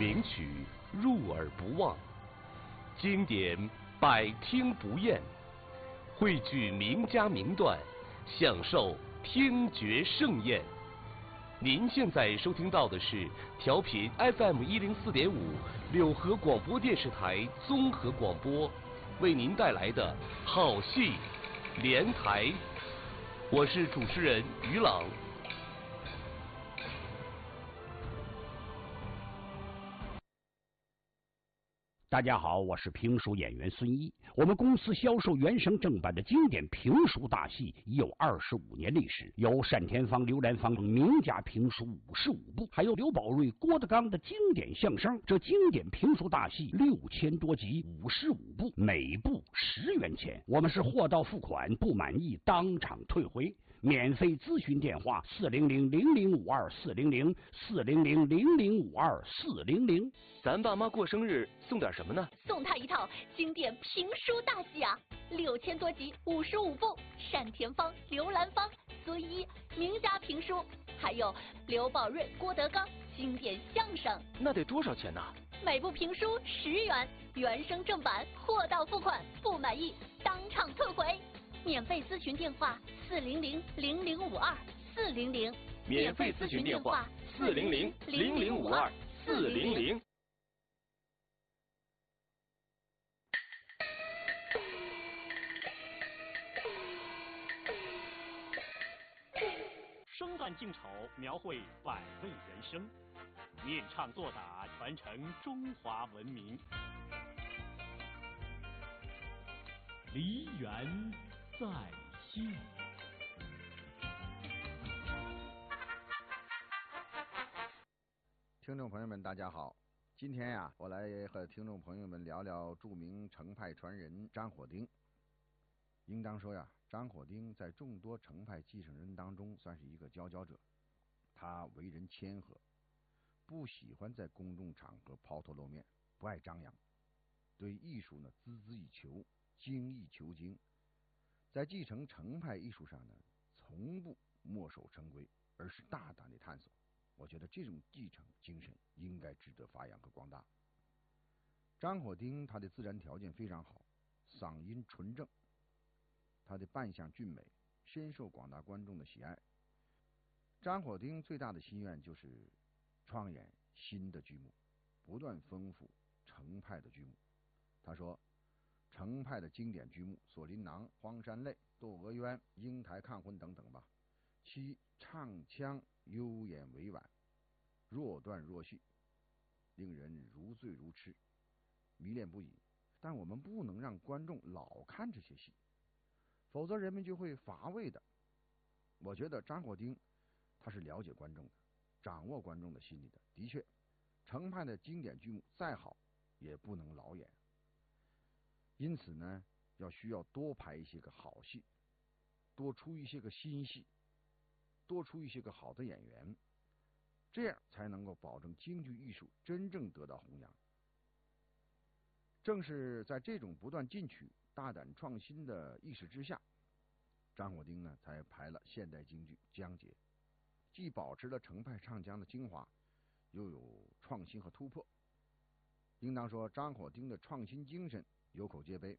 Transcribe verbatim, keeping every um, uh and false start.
名曲入耳不忘，经典百听不厌，汇聚名家名段，享受听觉盛宴。您现在收听到的是调频 F M 一零四点五柳河广播电视台综合广播为您带来的好戏连台，我是主持人于朗。 大家好，我是评书演员孙一。我们公司销售原声正版的经典评书大戏已有二十五年历史，有单田芳、刘兰芳名家评书五十五部，还有刘宝瑞、郭德纲的经典相声。这经典评书大戏六千多集，五十五部，每部十元钱。我们是货到付款，不满意当场退回。免费咨询电话：四零零零零五二四零零四零零零零五二四零零。 咱爸妈过生日送点什么呢？ 送他一套经典评书大戏啊，六千多集，五十五部，单田芳、刘兰芳、孙一名家评书，还有刘宝瑞、郭德纲经典相声。 那得多少钱呢？ 每部评书十元，原声正版，货到付款，不满意当场退回。免费咨询电话：四零零零零五二四零零。 免费咨询电话：四零零零零五二四零零。 生旦净丑，描绘百味人生，念唱作打，传承中华文明。梨园再现。 听众朋友们大家好，今天呀、啊，我来和听众朋友们聊聊著名程派传人张火丁。应当说呀，张火丁在众多程派继承人当中算是一个佼佼者。他为人谦和，不喜欢在公众场合抛头露面，不爱张扬，对艺术呢孜孜以求，精益求精。在继承程派艺术上呢，从不墨守成规，而是大胆的探索。我觉得这种继承精神应该值得发扬和广大。张火丁他的自然条件非常好，嗓音纯正，他的扮相俊美，深受广大观众的喜爱。张火丁最大的心愿就是创演新的剧目，不断丰富程派的剧目。他说，程派的经典剧目《锁麟囊》《荒山泪》《窦娥冤》《英台抗婚》等等吧，其唱腔悠远委婉，若断若续，令人如醉如痴，迷恋不已。但我们不能让观众老看这些戏，否则人们就会乏味的。我觉得张火丁他是了解观众的，掌握观众的心理的。的确，程派的经典剧目再好也不能老演，因此呢，要需要多拍一些个好戏，多出一些个新戏，多出一些个好的演员，这样才能够保证京剧艺术真正得到弘扬。正是在这种不断进取、大胆创新的意识之下，张火丁呢才排了现代京剧《江节》，既保持了程派唱腔的精华，又有创新和突破。应当说，张火丁的创新精神有口皆碑，